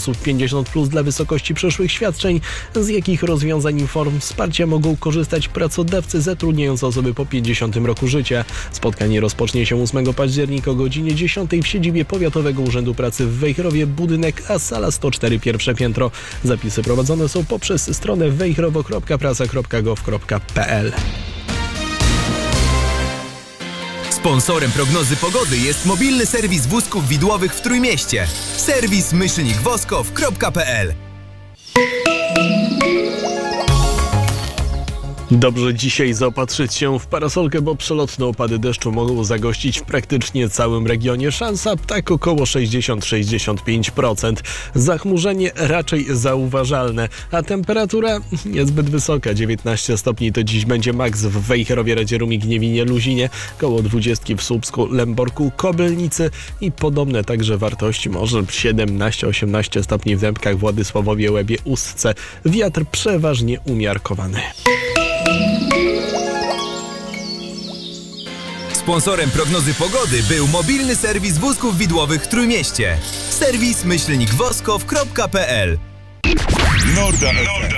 osób 50+ dla wysokości przyszłych świadczeń, z jakich rozwiązań i form wsparcia mogą korzystać pracodawcy zatrudniający osoby po 50 roku życia. Spotkanie rozpocznie się 8 października o godzinie 10 w siedzibie Powiatowego Urzędu Pracy w Wejherowie, budynek A, sala 104, pierwsze piętro. Zapisy prowadzone są poprzez stronę wejherowo.praca.gov.pl. Sponsorem prognozy pogody jest mobilny serwis wózków widłowych w Trójmieście. Serwis-woskow.pl. Dobrze dzisiaj zaopatrzyć się w parasolkę, bo przelotne opady deszczu mogą zagościć w praktycznie całym regionie. Szansa tak około 60-65%. Zachmurzenie raczej zauważalne, a temperatura niezbyt wysoka. 19 stopni to dziś będzie maks w Wejherowie, Radzierumie, Gniewinie, Luzinie, koło 20 w Słupsku, Lęborku, Kobylnicy i podobne także wartości, może 17-18 stopni w Dębkach, Władysławowie, Łebie, Ustce. Wiatr przeważnie umiarkowany. Sponsorem prognozy pogody był mobilny serwis wózków widłowych w Trójmieście. Serwis-woskow.pl. Norda FM.